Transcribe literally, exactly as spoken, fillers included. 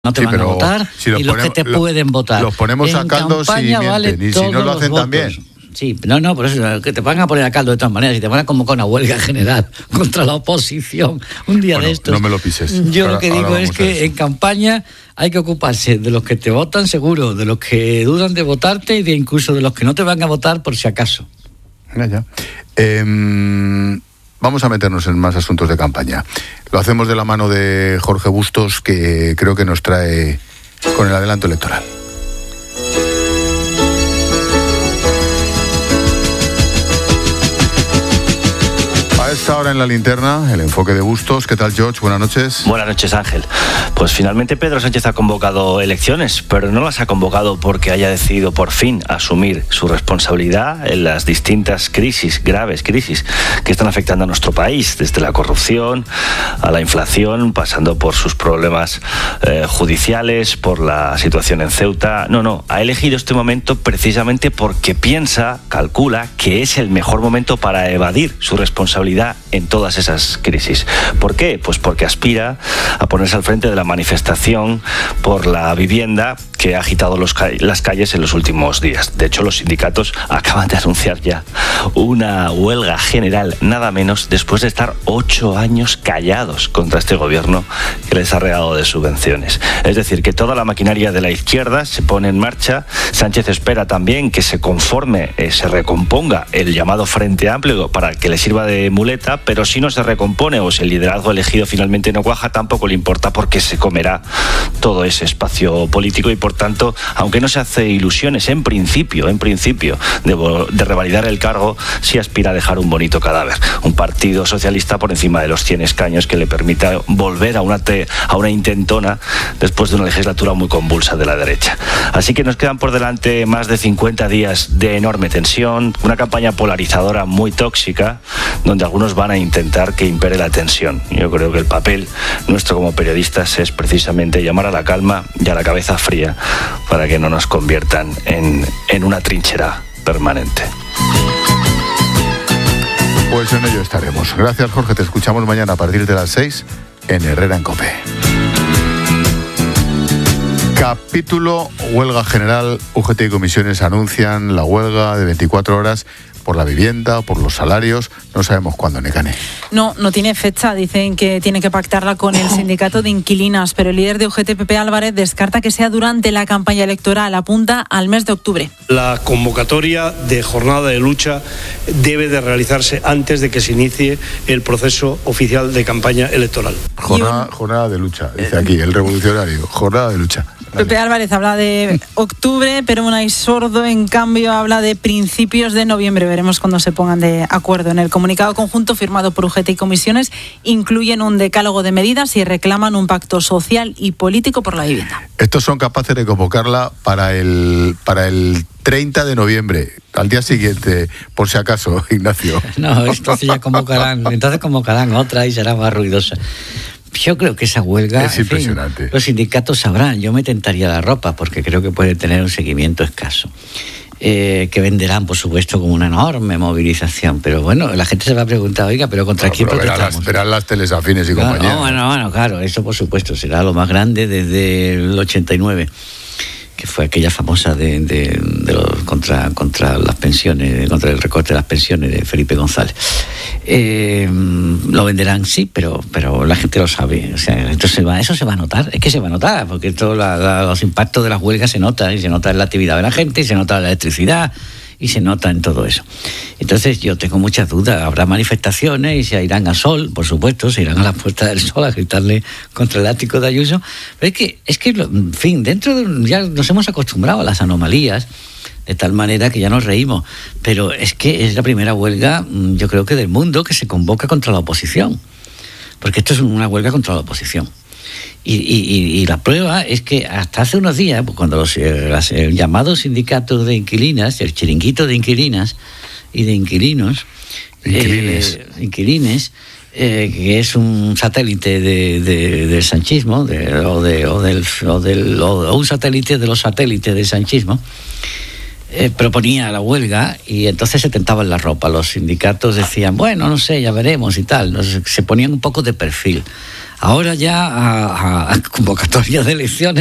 no te sí, van a votar si y los ponemos, que te lo, pueden votar. Los ponemos en a caldo si mienten, vale, y si no lo hacen también. Sí, no, no, por eso, que te van a poner a caldo de todas maneras y te van a convocar una huelga general contra la oposición un día bueno, de estos. No me lo pises. Yo ahora, lo que digo es que en campaña hay que ocuparse de los que te votan seguro, de los que dudan de votarte y de incluso de los que no te van a votar por si acaso. Ya, ya. Eh, vamos a meternos en más asuntos de campaña. Lo hacemos de la mano de Jorge Bustos, que creo que nos trae con el adelanto electoral. A esta hora en la linterna, el enfoque de Bustos. ¿Qué tal, George? Buenas noches. Buenas noches, Ángel. Pues finalmente Pedro Sánchez ha convocado elecciones, pero no las ha convocado porque haya decidido por fin asumir su responsabilidad en las distintas crisis, graves crisis, que están afectando a nuestro país, desde la corrupción a la inflación, pasando por sus problemas eh, judiciales, por la situación en Ceuta. No, no, ha elegido este momento precisamente porque piensa, calcula, que es el mejor momento para evadir su responsabilidad en todas esas crisis. ¿Por qué? Pues porque aspira a ponerse al frente de la manifestación por la vivienda que ha agitado los ca- las calles en los últimos días. De hecho, los sindicatos acaban de anunciar ya una huelga general, nada menos, después de estar ocho años callados contra este gobierno que les ha regalado de subvenciones. Es decir, que toda la maquinaria de la izquierda se pone en marcha. Sánchez espera también que se conforme, eh, se recomponga el llamado Frente Amplio para que le sirva de muleta, pero si no se recompone o si el liderazgo elegido finalmente no cuaja, tampoco le importa porque se comerá todo ese espacio político y por tanto, aunque no se hace ilusiones en principio, en principio de, de revalidar el cargo, sí aspira a dejar un bonito cadáver, un partido socialista por encima de los cien escaños que le permita volver a una, te, a una intentona después de una legislatura muy convulsa de la derecha. Así que nos quedan por delante más de cincuenta días de enorme tensión, una campaña polarizadora muy tóxica, donde algunos van a intentar que impere la tensión. Yo creo que el papel nuestro como periodistas es precisamente llamar a la calma y a la cabeza fría para que no nos conviertan en, en una trinchera permanente. Pues en ello estaremos. Gracias, Jorge. Te escuchamos mañana a partir de las seis en Herrera en COPE. Capítulo huelga general. U G T y comisiones anuncian la huelga de veinticuatro horas por la vivienda, por los salarios. No sabemos cuándo, Nekane. No, no tiene fecha. Dicen que tiene que pactarla con el sindicato de inquilinas, pero el líder de U G T, Pepe Álvarez, descarta que sea durante la campaña electoral. Apunta al mes de octubre. La convocatoria de jornada de lucha debe de realizarse antes de que se inicie el proceso oficial de campaña electoral. Jornada, jornada de lucha, dice aquí el revolucionario. Jornada de lucha. Dale. Pepe Álvarez habla de octubre, pero Unai Sordo, en cambio, habla de principios de noviembre. Veremos cuándo se pongan de acuerdo. En el comunicado conjunto firmado por U G T y comisiones incluyen un decálogo de medidas y reclaman un pacto social y político por la vivienda. Estos son capaces de convocarla para el para el treinta de noviembre, al día siguiente, por si acaso, Ignacio. No, entonces ya convocarán, entonces convocarán otra y será más ruidosa. Yo creo que esa huelga, es impresionante. En fin, los sindicatos sabrán. Yo me tentaría la ropa porque creo que puede tener un seguimiento escaso. Eh, que venderán, por supuesto, como una enorme movilización. Pero bueno, la gente se va a preguntar, oiga, ¿pero contra no, quién pero protestamos? Verán las, verán las telesafines y no, compañía. No, bueno, bueno, claro, eso por supuesto será lo más grande desde el ochenta y nueve. Que fue aquella famosa de, de, de los, contra, contra las pensiones, contra el recorte de las pensiones de Felipe González. Eh, lo venderán, sí, pero pero la gente lo sabe. O sea, entonces va, eso se va a notar, es que se va a notar, porque todos los impactos de las huelgas se notan, y se nota en la actividad de la gente, y se nota en la electricidad, y se nota en todo eso. Entonces yo tengo muchas dudas. Habrá manifestaciones y se irán a Sol, por supuesto, se irán a la Puerta del Sol a gritarle contra el ático de Ayuso. Pero es que, es que en fin, dentro de, ya nos hemos acostumbrado a las anomalías, de tal manera que ya nos reímos. Pero es que es la primera huelga, yo creo que del mundo, que se convoca contra la oposición. Porque esto es una huelga contra la oposición. Y, y, y la prueba es que hasta hace unos días, pues cuando los, los el llamado sindicato de inquilinas, el chiringuito de inquilinas y de inquilinos, Inquilines. eh, inquilines eh, que es un satélite de, de, del sanchismo, de, o, de, o, del, o, del, o un satélite de los satélites del sanchismo, eh, proponía la huelga y entonces se tentaban la ropa. Los sindicatos decían, bueno, no sé, ya veremos y tal. Se ponían un poco de perfil. ahora ya a, a convocatoria de elecciones